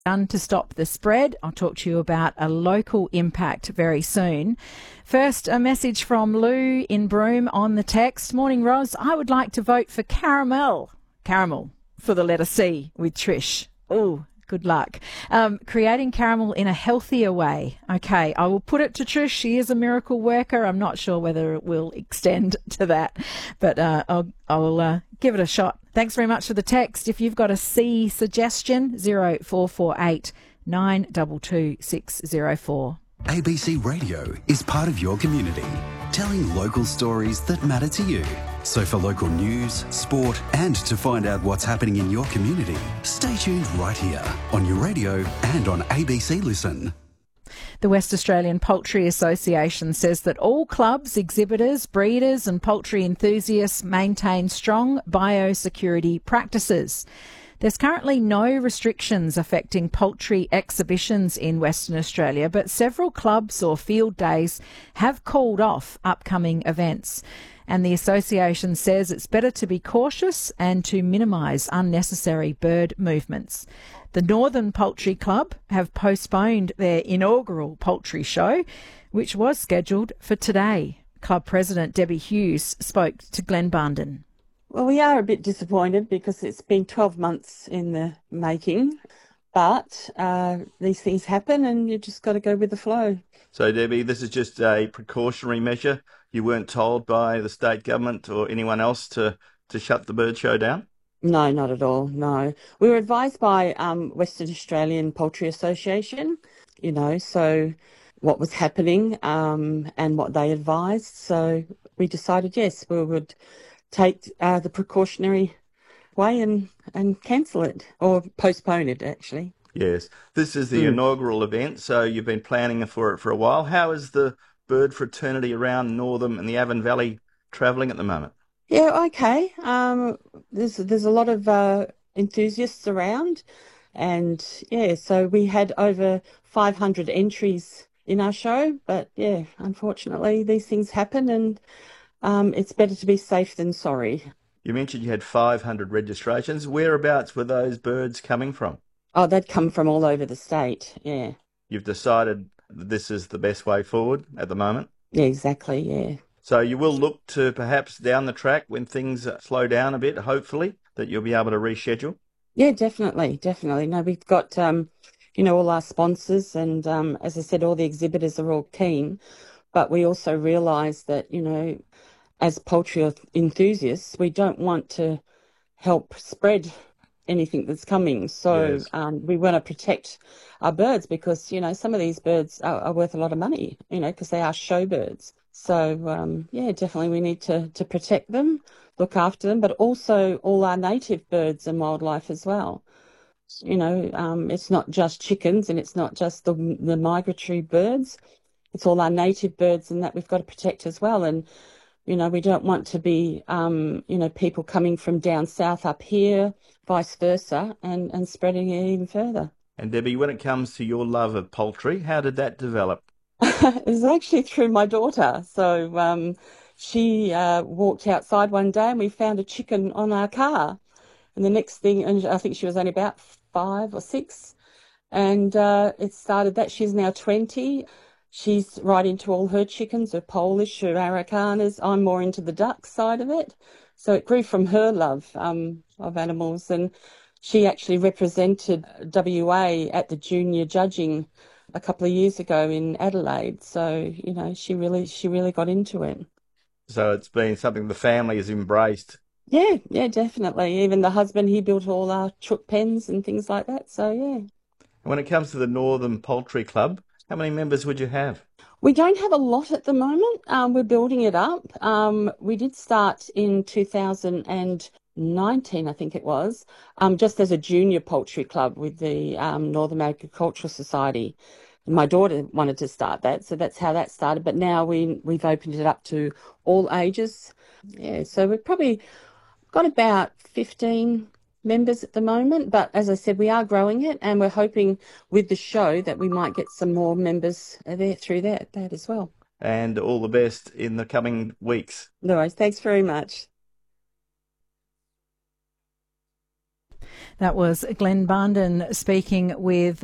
done to stop the spread. I'll talk to you about a local impact very soon. First, a message from Lou in Broome on the text. Morning, Ros. I would like to vote for caramel for the letter C with Trish. Oh, good luck. Creating caramel in a healthier way. Okay, I will put it to Trish. She is a miracle worker. I'm not sure whether it will extend to that, but I'll give it a shot. Thanks very much for the text. If you've got a C suggestion, 0448 922 604. ABC Radio is part of your community, telling local stories that matter to you. So for local news, sport, and to find out what's happening in your community, stay tuned right here on your radio and on ABC Listen. The West Australian Poultry Association says that all clubs, exhibitors, breeders and poultry enthusiasts maintain strong biosecurity practices. There's currently no restrictions affecting poultry exhibitions in Western Australia, but several clubs or field days have called off upcoming events. And the association says it's better to be cautious and to minimise unnecessary bird movements. The Northern Poultry Club have postponed their inaugural poultry show, which was scheduled for today. Club President Debbie Hughes spoke to Glenn Barnden. Well, we are a bit disappointed because it's been 12 months in the making, but these things happen and you just got to go with the flow. So, Debbie, this is just a precautionary measure. You weren't told by the state government or anyone else to shut the bird show down? No, not at all, no. We were advised by Western Australian Poultry Association, so what was happening and what they advised. So we decided, yes, we would take the precautionary way and cancel it or postpone it, actually. Yes. This is the inaugural event, so you've been planning for it for a while. How is the bird fraternity around Northam and the Avon Valley travelling at the moment? Yeah, okay. There's a lot of enthusiasts around, and yeah, so we had over 500 entries in our show, but yeah, unfortunately these things happen, and it's better to be safe than sorry. You mentioned you had 500 registrations. Whereabouts were those birds coming from? Oh, they'd come from all over the state, yeah. You've decided that this is the best way forward at the moment? Yeah, exactly, yeah. So you will look to perhaps down the track when things slow down a bit, hopefully, that you'll be able to reschedule? Yeah, definitely. No, we've got, all our sponsors and, as I said, all the exhibitors are all keen. But we also realise that, as poultry enthusiasts, we don't want to help spread anything that's coming. So Yes. We want to protect our birds because, some of these birds are worth a lot of money, because they are show birds. So, definitely we need to protect them, look after them, but also all our native birds and wildlife as well. It's not just chickens and it's not just the migratory birds. It's all our native birds and that we've got to protect as well. And, we don't want to be, people coming from down south up here, vice versa, and spreading it even further. And Debbie, when it comes to your love of poultry, how did that develop? It was actually through my daughter. So she walked outside one day and we found a chicken on our car. And the next thing, and I think she was only about 5 or 6, and it started that. She's now 20. She's right into all her chickens, her Polish, her Araucanas. I'm more into the duck side of it. So it grew from her love of animals. And she actually represented WA at the junior judging a couple of years ago in Adelaide. So, she really got into it. So it's been something the family has embraced. Yeah, definitely. Even the husband, he built all our chook pens and things like that. So, yeah. When it comes to the Northern Poultry Club, how many members would you have? We don't have a lot at the moment. We're building it up. We did start in 2019, I think it was, just as a junior poultry club with the Northern Agricultural Society. My daughter wanted to start that, so that's how that started. But now we've opened it up to all ages. Yeah, so we've probably got about 15 members at the moment. But as I said, we are growing it, and we're hoping with the show that we might get some more members there through that as well. And all the best in the coming weeks. No worries. Thanks very much. That was Glenn Barnden speaking with